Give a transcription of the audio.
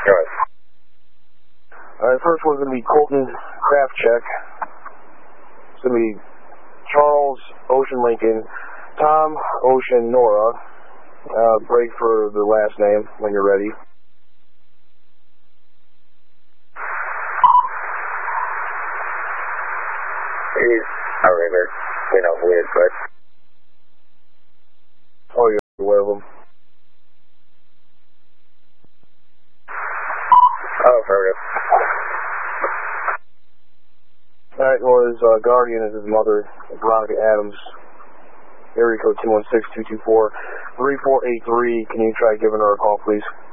Good. Alright, first one's going to be Colton Kraftcheck. It's going to be Charles Ocean Lincoln, Tom Ocean Nora. Break for the last name when you're ready. He's a river. We know who he is, but... Oh, you're aware of him? Oh, affirmative. Alright, well, his guardian is his mother, Veronica Adams. Area code 216-224-3483. Can you try giving her a call, please?